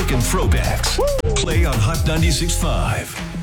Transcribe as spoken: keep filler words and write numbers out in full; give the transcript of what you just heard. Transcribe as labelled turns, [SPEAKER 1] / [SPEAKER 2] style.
[SPEAKER 1] classic and throwbacks. Play on Hot ninety-six point five.